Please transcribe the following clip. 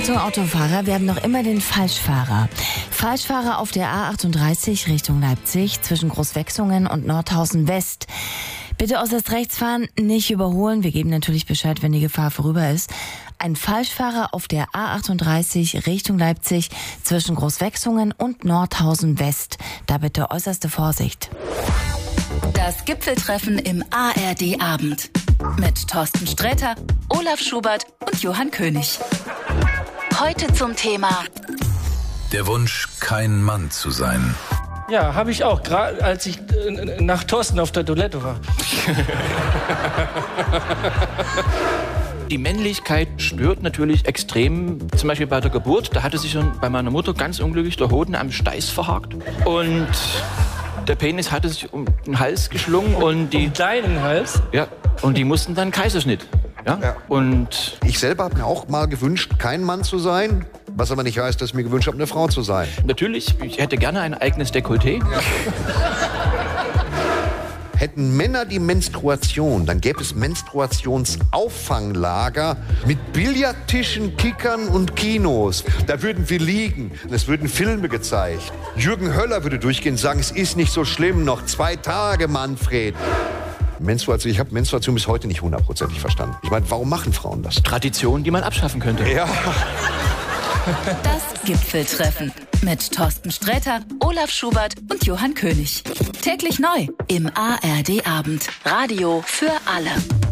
Achtung, Autofahrer, wir haben noch immer den Falschfahrer. Falschfahrer auf der A38 Richtung Leipzig zwischen Großwechsungen und Nordhausen West. Bitte äußerst rechts fahren, nicht überholen. Wir geben natürlich Bescheid, wenn die Gefahr vorüber ist. Ein Falschfahrer auf der A38 Richtung Leipzig zwischen Großwechsungen und Nordhausen West. Da bitte äußerste Vorsicht. Das Gipfeltreffen im ARD-Abend. Mit Thorsten Sträter, Olaf Schubert und Johann König. Heute zum Thema: Der Wunsch, kein Mann zu sein. Ja, habe ich auch, gerade als ich nach Thorsten auf der Toilette war. Die Männlichkeit stört natürlich extrem, zum Beispiel bei der Geburt. Da hatte sich schon bei meiner Mutter ganz unglücklich der Hoden am Steiß verhakt. Und der Penis hatte sich um den Hals geschlungen. Und Um deinen Hals? Ja, und die mussten dann Kaiserschnitt. Ja? Und ich selber habe mir auch mal gewünscht, kein Mann zu sein. Was aber nicht heißt, dass ich mir gewünscht habe, eine Frau zu sein. natürlich, ich hätte gerne ein eigenes Dekolleté. Ja. Hätten Männer die Menstruation, dann gäbe es Menstruationsauffanglager mit Billardtischen, Kickern und Kinos. Da würden wir liegen und es würden Filme gezeigt. Jürgen Höller würde durchgehen und sagen, es ist nicht so schlimm, noch 2 Tage, Manfred. Menstruation, ich habe Menstruation bis heute nicht 100%ig verstanden. Ich meine, warum machen Frauen das? Tradition, die man abschaffen könnte. Ja. Das Gipfeltreffen mit Thorsten Sträter, Olaf Schubert und Johann König. Täglich neu im ARD-Abend. Radio für alle.